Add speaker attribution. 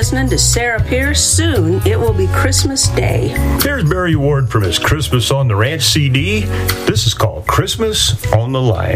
Speaker 1: listening to Sarah Pierce. Soon it will be Christmas Day.
Speaker 2: Here's Barry Ward from his Christmas on the Ranch CD. This is called Christmas on the Line.